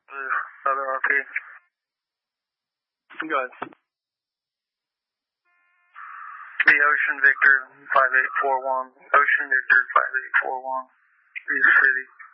Other RP. Go ahead. The Ocean Victor 5841. Ocean Victor 5841. East City.